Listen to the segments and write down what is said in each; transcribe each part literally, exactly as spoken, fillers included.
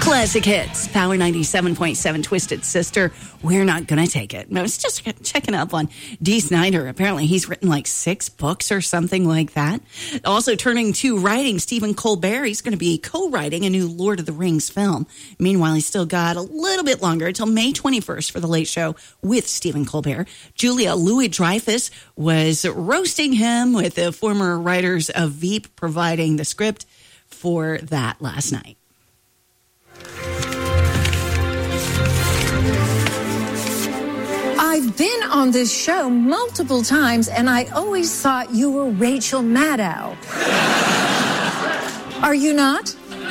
Classic hits, Power ninety-seven point seven, Twisted Sister, We're Not Gonna Take It. I was just checking up on Dee Snider. Apparently he's written like six books or something like that. Also turning to writing, Stephen Colbert. He's going to be co-writing a new Lord of the Rings film. Meanwhile, he's still got a little bit longer until May twenty-first for The Late Show with Stephen Colbert. Julia Louis-Dreyfus was roasting him with the former writers of Veep providing the script for that last night. I've been on this show multiple times, and I always thought you were Rachel Maddow. Are you not?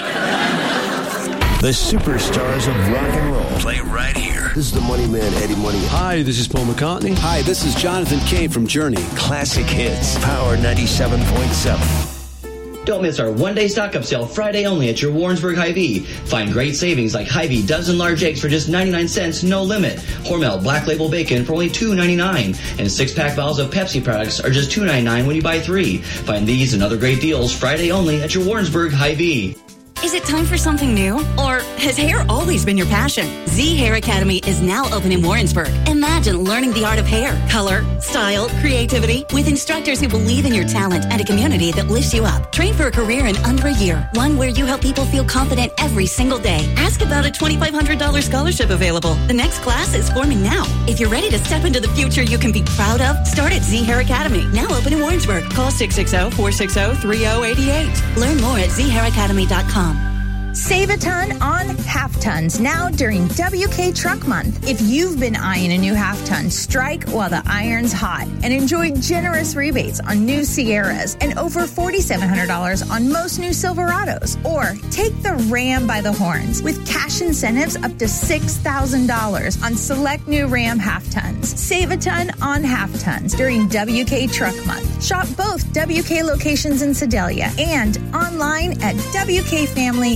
The superstars of rock and roll. Play right here. This is the Money Man, Eddie Money. Hi, this is Paul McCartney. Hi, this is Jonathan Cain from Journey. Classic hits. Power ninety-seven point seven. Don't miss our one-day stock-up sale Friday only at your Warrensburg Hy-Vee. Find great savings like Hy-Vee dozen large eggs for just ninety-nine cents, no limit. Hormel Black Label Bacon for only two ninety-nine. And six-pack bottles of Pepsi products are just two ninety-nine when you buy three. Find these and other great deals Friday only at your Warrensburg Hy-Vee. Is it time for something new? Or has hair always been your passion? Z Hair Academy is now open in Warrensburg. Imagine learning the art of hair, color, style, creativity, with instructors who believe in your talent and a community that lifts you up. Train for a career in under a year, one where you help people feel confident every single day. Ask about a twenty-five hundred dollars scholarship available. The next class is forming now. If you're ready to step into the future you can be proud of, start at Z Hair Academy, now open in Warrensburg. Call six six zero, four six zero, three zero eight eight. Learn more at z hair academy dot com. Save a ton on half tons now during W K Truck Month. If you've been eyeing a new half ton, strike while the iron's hot and enjoy generous rebates on new Sierras and over four thousand seven hundred dollars on most new Silverados. Or take the Ram by the horns with cash incentives up to six thousand dollars on select new Ram half tons. Save a ton on half tons during W K Truck Month. Shop both W K locations in Sedalia and online at W K Family